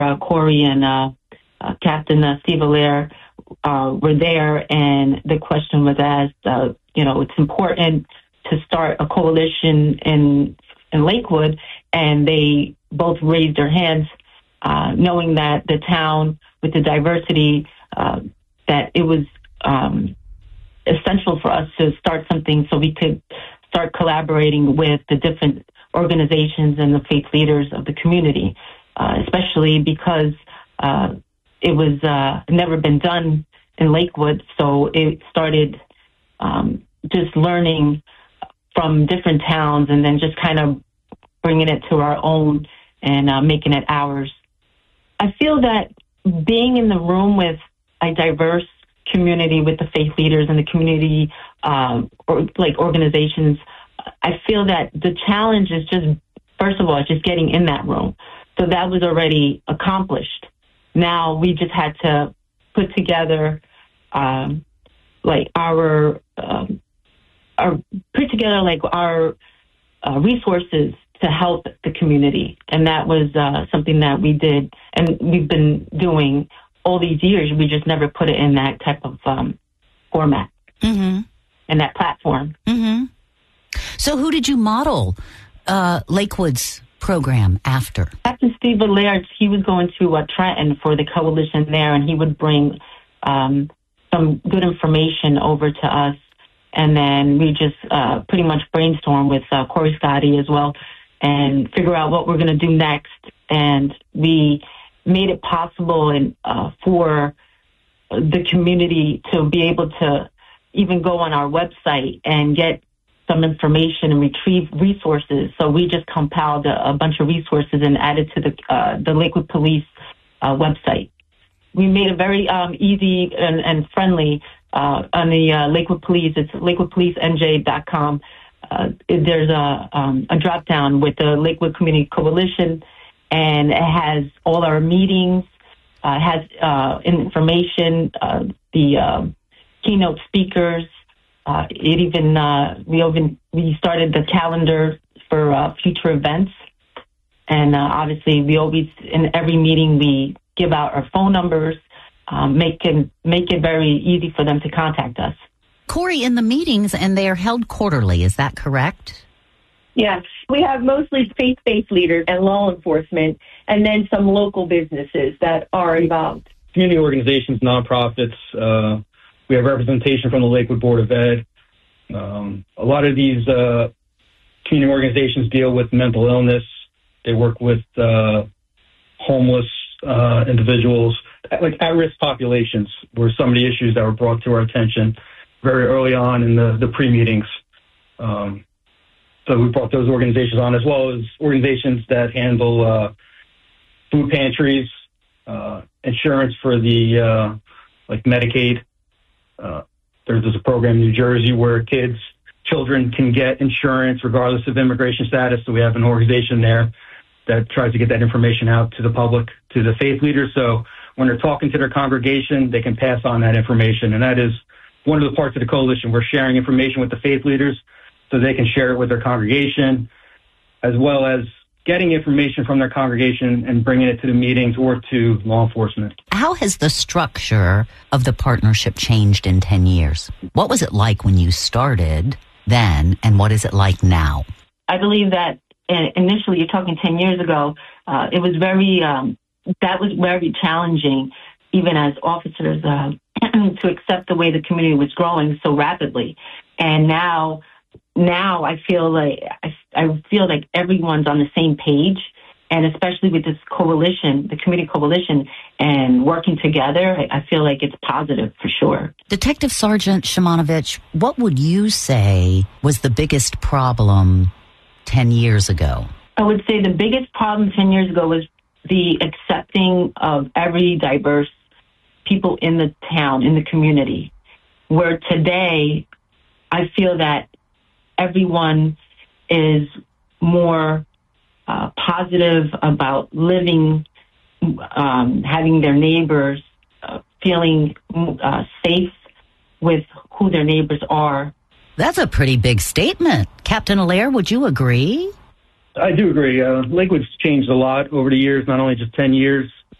Corey and Captain Steve Allaire were there, and the question was asked, it's important to start a coalition in Lakewood, and they both raised their hands, knowing that the town, with the diversity, that it was essential for us to start something so we could start collaborating with the different organizations and the faith leaders of the community, especially because it was never been done in Lakewood. So it started just learning from different towns and then just kind of bringing it to our own and making it ours. I feel that being in the room with a diverse community, with the faith leaders and the community organizations, I feel that the challenge is just, first of all, just getting in that room. So that was already accomplished. Now we just had to put together our resources to help the community. And that was something that we did, and we've been doing all these years. We just never put it in that type of format and that platform. Mm-hmm. So who did you model Lakewood's program after? Captain Steve Allaire, he was going to Trenton for the coalition there, and he would bring some good information over to us. And then we just pretty much brainstorm with Corey Scotty as well and figure out what we're going to do next. And we made it possible for the community to be able to even go on our website and get some information and retrieve resources. So we just compiled a bunch of resources and added to the Lakewood Police website. We made it very easy and friendly on the Lakewood Police. It's lakewoodpolicenj.com. There's a drop down with the Lakewood Community Coalition, and it has all our meetings. It has information, the keynote speakers. We started the calendar for future events, and obviously we always, in every meeting, we give out our phone numbers, make it very easy for them to contact us. Corey, in the meetings, and they are held quarterly, is that correct? Yes. We have mostly faith-based leaders and law enforcement, and then some local businesses that are involved. Community organizations, nonprofits. We have representation from the Lakewood Board of Ed. A lot of these community organizations deal with mental illness. They work with homeless individuals, like at-risk populations, were some of the issues that were brought to our attention very early on in the pre-meetings. So we brought those organizations on, as well as organizations that handle food pantries, insurance for the like Medicaid. There's a program in New Jersey where children can get insurance regardless of immigration status. So we have an organization there that tries to get that information out to the public, to the faith leaders. So when they're talking to their congregation, they can pass on that information. And that is one of the parts of the coalition. We're sharing information with the faith leaders so they can share it with their congregation, as well as getting information from their congregation and bringing it to the meetings or to law enforcement. How has the structure of the partnership changed in 10 years? What was it like when you started then, and what is it like now? I believe that initially, you're talking 10 years ago, it was that was very challenging, even as officers, to accept the way the community was growing so rapidly. And now I feel like everyone's on the same page, and especially with this coalition, the community coalition, and working together, I feel like it's positive for sure. Detective Sergeant Shimanovich, what would you say was the biggest problem 10 years ago? I would say the biggest problem 10 years ago was the accepting of every diverse people in the town, in the community, where today I feel that everyone is more positive about living, having their neighbors feeling safe with who their neighbors are. That's a pretty big statement. Captain Allaire, would you agree? I do agree. Lakewood's changed a lot over the years, not only just 10 years.